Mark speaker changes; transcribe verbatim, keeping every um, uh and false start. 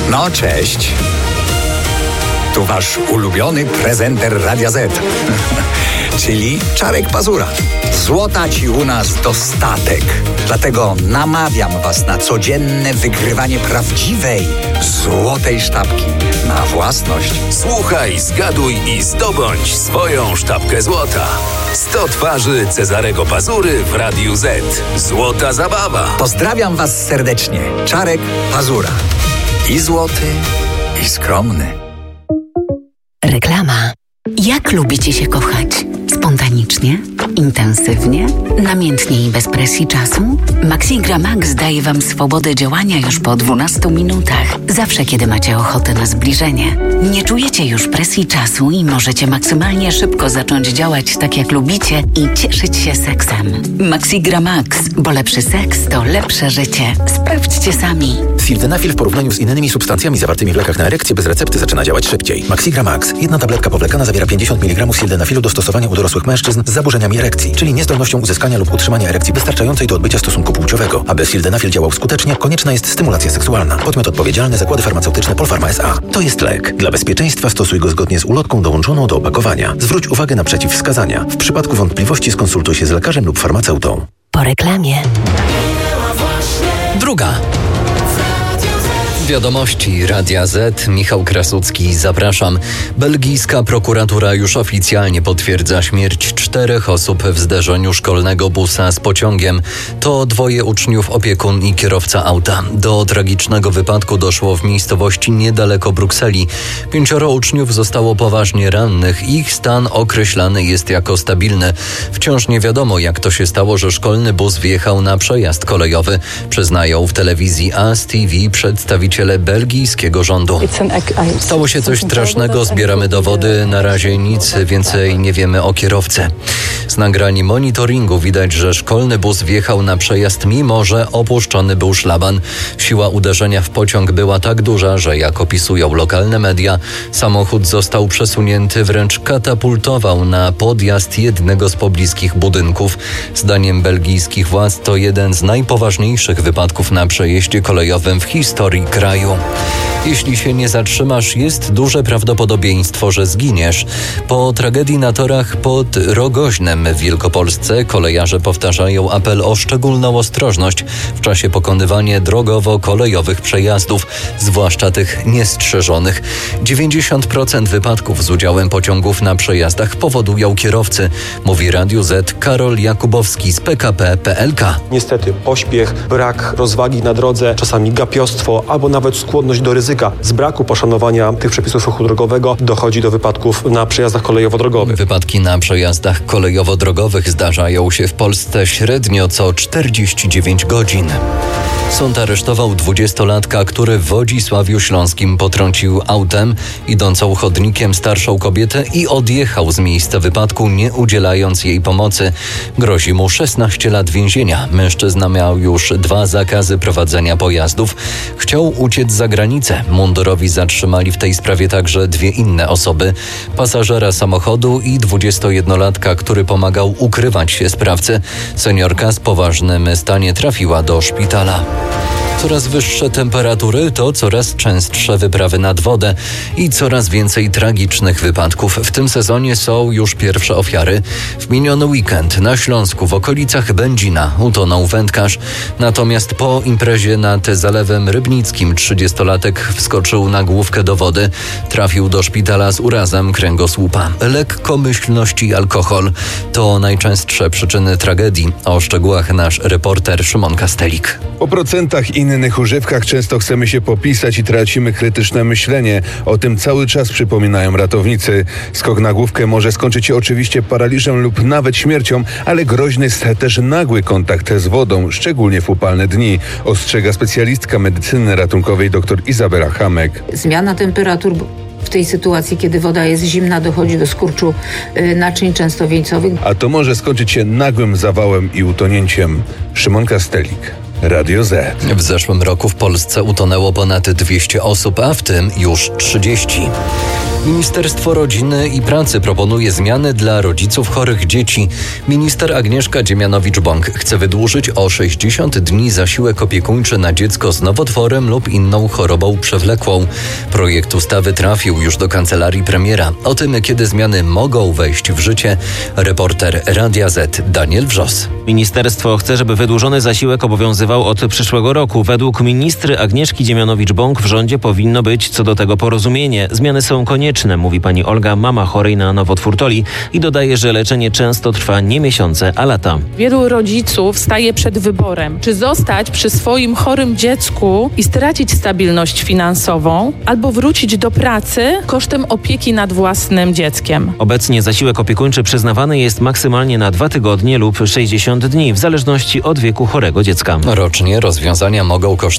Speaker 1: No cześć. Tu wasz ulubiony prezenter Radia Z. Czyli Czarek Pazura. Złota ci u nas dostatek. Dlatego namawiam was na codzienne wygrywanie prawdziwej, złotej sztabki. Na własność.
Speaker 2: Słuchaj, zgaduj i zdobądź swoją sztabkę złota. sto twarzy Cezarego Pazury w Radiu Z. Złota zabawa.
Speaker 1: Pozdrawiam was serdecznie. Czarek Pazura. I złoty, i skromny.
Speaker 3: Reklama. Jak lubicie się kochać? Spontanicznie? Intensywnie? Namiętnie i bez presji czasu? Maxigra Max daje Wam swobodę działania już po dwunastu minutach. Zawsze, kiedy macie ochotę na zbliżenie. Nie czujecie już presji czasu i możecie maksymalnie szybko zacząć działać tak, jak lubicie i cieszyć się seksem. Maxigra Max, bo lepszy seks to lepsze życie. Sprawdźcie sami.
Speaker 4: Sildenafil w porównaniu z innymi substancjami zawartymi w lekach na erekcję bez recepty zaczyna działać szybciej. Maxigra Max. Jedna tabletka powlekana zawiera pięćdziesiąt miligramów sildenafilu do stosowania u dorosłych mężczyzn z zaburzeniami erekcji, czyli niezdolnością uzyskania lub utrzymania erekcji wystarczającej do odbycia stosunku płciowego. Aby sildenafil działał skutecznie, konieczna jest stymulacja seksualna. Podmiot odpowiedzialny: Zakłady Farmaceutyczne Polpharma S A. To jest lek. Dla bezpieczeństwa stosuj go zgodnie z ulotką dołączoną do opakowania. Zwróć uwagę na przeciwwskazania. W przypadku wątpliwości skonsultuj się z lekarzem lub farmaceutą.
Speaker 3: Po reklamie.
Speaker 5: Druga. Wiadomości Radia Z. Michał Krasucki, zapraszam. Belgijska prokuratura już oficjalnie potwierdza śmierć czterech osób w zderzeniu szkolnego busa z pociągiem. To dwoje uczniów, opiekun i kierowca auta. Do tragicznego wypadku doszło w miejscowości niedaleko Brukseli. Pięcioro uczniów zostało poważnie rannych. Ich stan określany jest jako stabilny. Wciąż nie wiadomo, jak to się stało, że szkolny bus wjechał na przejazd kolejowy. Przyznają w telewizji A S T V przedstawiciele belgijskiego rządu. Stało się coś strasznego, zbieramy dowody, na razie nic więcej nie wiemy o kierowcy. Z nagrań monitoringu widać, że szkolny bus wjechał na przejazd, mimo że opuszczony był szlaban. Siła uderzenia w pociąg była tak duża, że jak opisują lokalne media, samochód został przesunięty, wręcz katapultował na podjazd jednego z pobliskich budynków. Zdaniem belgijskich władz to jeden z najpoważniejszych wypadków na przejeździe kolejowym w historii kraju. Jeśli się nie zatrzymasz, jest duże prawdopodobieństwo, że zginiesz. Po tragedii na torach pod Rogoźnem w Wielkopolsce kolejarze powtarzają apel o szczególną ostrożność w czasie pokonywania drogowo-kolejowych przejazdów, zwłaszcza tych niestrzeżonych. dziewięćdziesiąt procent wypadków z udziałem pociągów na przejazdach powodują kierowcy, mówi Radiu Z Karol Jakubowski z P K P kropka P L K.
Speaker 6: Niestety pośpiech, brak rozwagi na drodze, czasami gapiostwo albo nawet skłonność do ryzyka. Z braku poszanowania tych przepisów ruchu drogowego dochodzi do wypadków na przejazdach kolejowo-drogowych.
Speaker 5: Wypadki na przejazdach kolejowo-drogowych zdarzają się w Polsce średnio co czterdzieści dziewięć godzin. Sąd aresztował dwudziestolatka, który w Wodzisławiu Śląskim potrącił autem idącą chodnikiem starszą kobietę i odjechał z miejsca wypadku, nie udzielając jej pomocy. Grozi mu szesnaście lat więzienia. Mężczyzna miał już dwa zakazy prowadzenia pojazdów. Chciał uciec za granicę. Mundurowi zatrzymali w tej sprawie także dwie inne osoby. Pasażera samochodu i dwudziestojednolatka, który pomagał ukrywać się sprawcy. Seniorka w poważnym stanie trafiła do szpitala. Coraz wyższe temperatury to coraz częstsze wyprawy nad wodę i coraz więcej tragicznych wypadków. W tym sezonie są już pierwsze ofiary. W miniony weekend na Śląsku w okolicach Będzina utonął wędkarz. Natomiast po imprezie nad Zalewem Rybnickim trzydziestolatek wskoczył na główkę do wody. Trafił do szpitala z urazem kręgosłupa. Lekkomyślność i alkohol to najczęstsze przyczyny tragedii. O szczegółach nasz reporter Szymon Kastelik.
Speaker 7: O procentach i innych używkach często chcemy się popisać i tracimy krytyczne myślenie. O tym cały czas przypominają ratownicy. Skok na główkę może skończyć się oczywiście paraliżem lub nawet śmiercią, ale groźny jest też nagły kontakt z wodą, szczególnie w upalne dni. Ostrzega specjalistka medycyny ratunkowej dr Izabela Hamek.
Speaker 8: Zmiana temperatur w tej sytuacji, kiedy woda jest zimna, dochodzi do skurczu naczyń często wieńcowych.
Speaker 7: A to może skończyć się nagłym zawałem i utonięciem. Szymon Kastelik. Radio Z.
Speaker 5: W zeszłym roku w Polsce utonęło ponad dwieście osób, a w tym już trzydzieści. Ministerstwo Rodziny i Pracy proponuje zmiany dla rodziców chorych dzieci. Minister Agnieszka Dziemianowicz-Bąk chce wydłużyć o sześćdziesiąt dni zasiłek opiekuńczy na dziecko z nowotworem lub inną chorobą przewlekłą. Projekt ustawy trafił już do kancelarii premiera. O tym, kiedy zmiany mogą wejść w życie, reporter Radia Z Daniel Wrzos.
Speaker 9: Ministerstwo chce, żeby wydłużony zasiłek obowiązywał od przyszłego roku. Według ministry Agnieszki Dziemianowicz-Bąk w rządzie powinno być co do tego porozumienie. Zmiany są konieczne, mówi pani Olga, mama chorej na nowotwór toli i dodaje, że leczenie często trwa nie miesiące, a lata.
Speaker 10: Wielu rodziców staje przed wyborem, czy zostać przy swoim chorym dziecku i stracić stabilność finansową, albo wrócić do pracy kosztem opieki nad własnym dzieckiem.
Speaker 9: Obecnie zasiłek opiekuńczy przyznawany jest maksymalnie na dwa tygodnie lub sześćdziesiąt dni, w zależności od wieku chorego dziecka.
Speaker 5: Rocznie rozwiązania mogą kosztować